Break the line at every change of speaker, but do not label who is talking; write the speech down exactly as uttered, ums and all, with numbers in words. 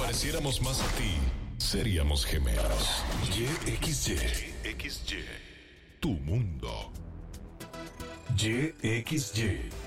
pareciéramos más a ti, seríamos gemelos. Y X Y. X Y. Tu mundo. Y X Y.